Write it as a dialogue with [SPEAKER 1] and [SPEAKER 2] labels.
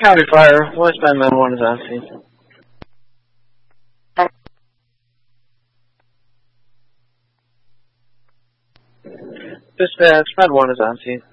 [SPEAKER 1] County Fire, westbound 91 is on scene. Dispatch, Med 1 is on scene.